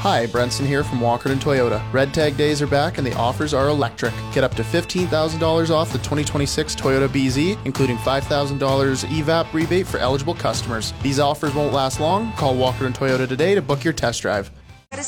Hi, Brenson here from Walkerton Toyota. Red Tag days are back and the offers are electric. Get up to $15,000 off the 2026 Toyota BZ, including $5,000 EVAP rebate for eligible customers. These offers won't last long. Call Walkerton Toyota today to book your test drive.